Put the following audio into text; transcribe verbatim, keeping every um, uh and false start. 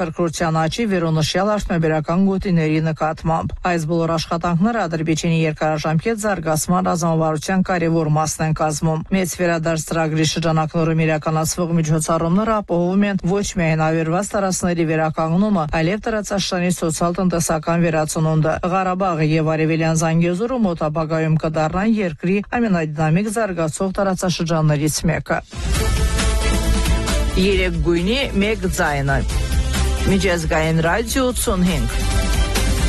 կրկրության աճի վերոնշյալ արդյունաբերական գոտիների նկատմամբ։ Այս բոլոր աշխատանքները Ադրբեջանի երկարաժամկետ զարգացման ռազմավարության կարևոր մասն են կազմում։ Մեծ վերադարձ ծրագրի շրջանակներում իրականացվող միջոցառումները ապահովում են ոչ միայն ավերված տարածքների վերականգնումը, այլև տարածաշրջանի սոցիալ-տնտեսական վերածնունդը։ Ղարաբաղը եւ Արևելյան Զանգեզուրը մոտ ապագայում կդառնան երկրի ամենադինամիկ զարգացող տարածաշրջաններից մեկը։ Երեք գույնի մեկ ձայնը։ Միջազգային ռադիո ութսունհինգ